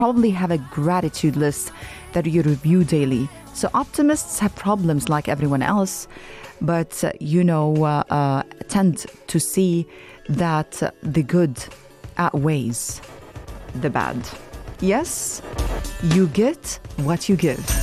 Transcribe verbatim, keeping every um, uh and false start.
probably have a gratitude list that you review daily. So optimists have problems like everyone else, but, uh, you know, uh, uh, tend to see that uh, the good outweighs the bad. Yes, you get what you give.